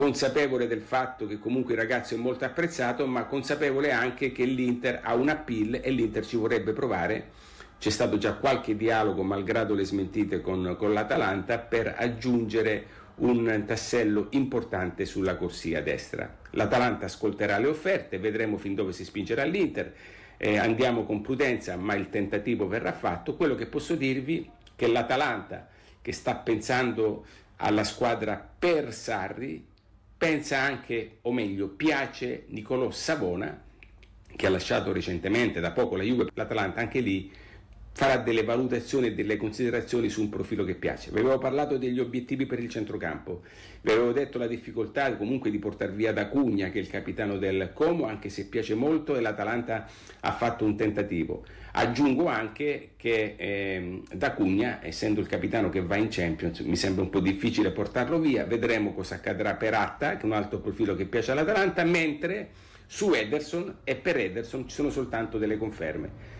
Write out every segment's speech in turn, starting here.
consapevole del fatto che comunque il ragazzo è molto apprezzato, ma consapevole anche che l'Inter ha un appeal e l'Inter ci vorrebbe provare. C'è stato già qualche dialogo, malgrado le smentite, con l'Atalanta per aggiungere un tassello importante sulla corsia destra. L'Atalanta ascolterà le offerte, vedremo fin dove si spingerà l'Inter, andiamo con prudenza, ma il tentativo verrà fatto. Quello che posso dirvi è che l'Atalanta, che sta pensando alla squadra per Sarri, pensa anche, o meglio, piace Nicolò Savona, che ha lasciato recentemente, da poco, la Juve. L'Atalanta anche lì farà delle valutazioni e delle considerazioni su un profilo che piace. Vi avevo parlato degli obiettivi per il centrocampo, vi avevo detto la difficoltà comunque di portare via D'Acugna, che è il capitano del Como, anche se piace molto, e l'Atalanta ha fatto un tentativo. Aggiungo anche che D'Acugna, essendo il capitano che va in Champions, mi sembra un po' difficile portarlo via. Vedremo cosa accadrà per Atta, che è un altro profilo che piace all'Atalanta, mentre su Ederson e per Ederson ci sono soltanto delle conferme.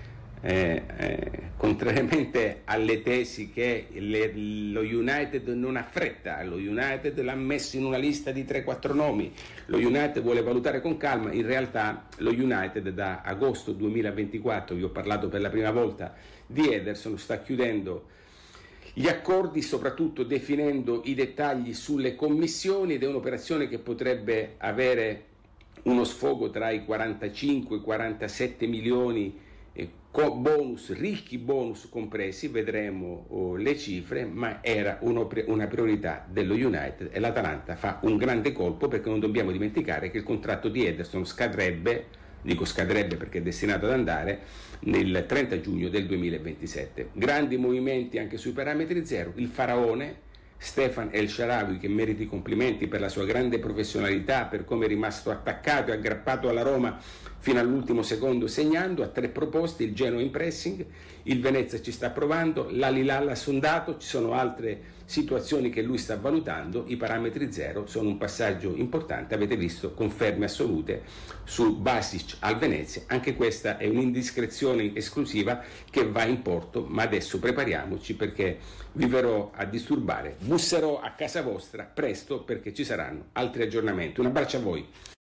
Contrariamente alle tesi che lo United non ha fretta, lo United l'ha messo in una lista di 3-4 nomi, lo United vuole valutare con calma. In realtà lo United da agosto 2024, vi ho parlato per la prima volta di Ederson, sta chiudendo gli accordi, soprattutto definendo i dettagli sulle commissioni, ed è un'operazione che potrebbe avere uno sfogo tra i 45 e i 47 milioni, bonus, ricchi bonus compresi. Vedremo le cifre, ma era una priorità dello United, e l'Atalanta fa un grande colpo, perché non dobbiamo dimenticare che il contratto di Ederson scadrebbe, dico scadrebbe perché è destinato ad andare, nel 30 giugno del 2027. Grandi movimenti anche sui parametri zero. Il faraone Stefan El Shaarawy, che merita i complimenti per la sua grande professionalità, per come è rimasto attaccato e aggrappato alla Roma fino all'ultimo secondo, segnando, a 3 proposte, il Genoa in pressing, il Venezia ci sta provando, l'Al-Hilal ha sondato, ci sono altre situazioni che lui sta valutando. I parametri zero sono un passaggio importante, avete visto conferme assolute su Basic al Venezia. Anche questa è un'indiscrezione esclusiva che va in porto, ma adesso prepariamoci, perché vi verrò a disturbare, busserò a casa vostra presto, perché ci saranno altri aggiornamenti. Un abbraccio a voi.